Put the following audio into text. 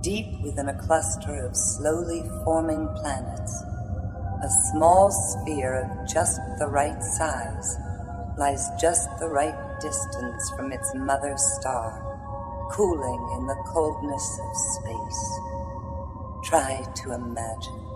Deep within a cluster of slowly forming planets, a small sphere of just the right size lies just the right distance from its mother star, cooling in the coldness of space. Try to imagine.